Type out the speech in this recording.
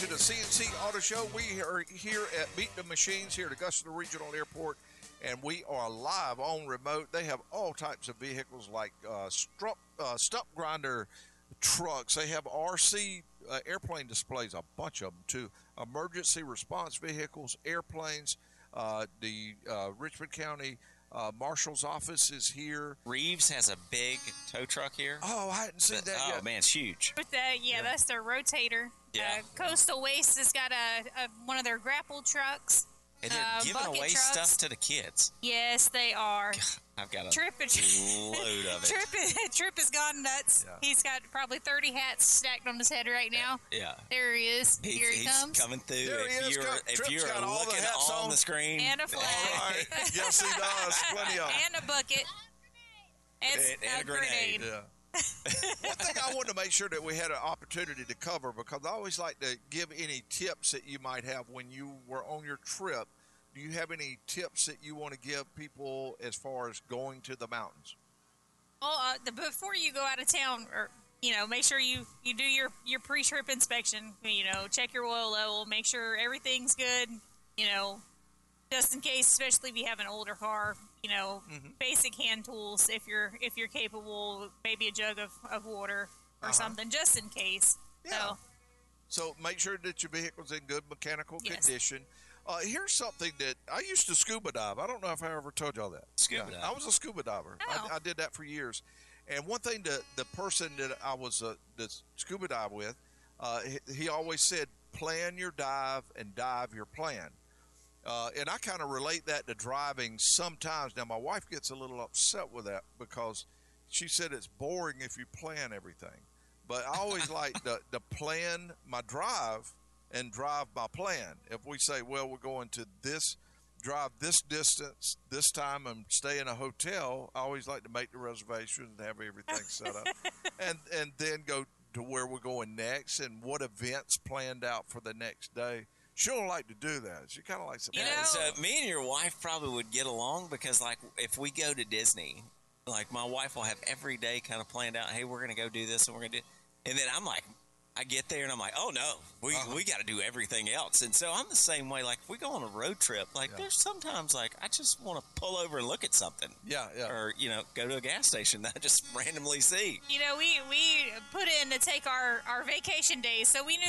to the CNC Auto Show. We are here at Meet the Machines here at Augusta Regional Airport, and we are live on remote. They have all types of vehicles like stump grinder trucks. They have RC airplane displays, a bunch of them too. Emergency response vehicles, airplanes. The Richmond County Marshal's office is here. Reeves has a big tow truck here. Oh, I hadn't seen that yet. Oh, man, it's huge. With that's their rotator. Yeah. Coastal Waste has got one of their grapple trucks. And they're giving away trucks. stuff to the kids. Yes, they are. I've got a Trip load of it. Trip has gone nuts. Yeah. He's got probably 30 hats stacked on his head right now. Yeah. There he is. Here he comes. Coming through. There he is. If you're looking on the screen. And a flag. All right. Yes, he does. Plenty of And a bucket. And a grenade. Yeah. One thing I wanted to make sure that we had an opportunity to cover, because I always like to give any tips that you might have when you were on your trip. Do you have any tips that you want to give people as far as going to the mountains? Well, before you go out of town, or make sure you do your pre-trip inspection. Check your oil level, make sure everything's good. Just in case, especially if you have an older car. Basic hand tools if you're capable. Maybe a jug of water or something, just in case. Yeah. So make sure that your vehicle's in good mechanical condition. Here's something that I used to scuba dive. I don't know if I ever told y'all that. Scuba dive. I was a scuba diver. Oh. I did that for years. And one thing that the person that I was the scuba dive with, he always said, plan your dive and dive your plan. And I kind of relate that to driving sometimes. Now, my wife gets a little upset with that because she said it's boring if you plan everything. But I always like to plan my drive and drive my plan. If we say, well, we're going to drive this distance, this time, and stay in a hotel, I always like to make the reservation and have everything set up. and then go to where we're going next and what events planned out for the next day. She don't like to do that. She kind of likes to plan. So me and your wife probably would get along because, like, if we go to Disney, like, my wife will have every day kind of planned out, hey, we're going to go do this and we're going to do. And then I'm like, I get there and I'm like, oh no, we got to do everything else. And so I'm the same way. Like, if we go on a road trip, like, there's sometimes like I just want to pull over and look at something. Yeah. Or go to a gas station that I just randomly see. We put in to take our vacation days, so we knew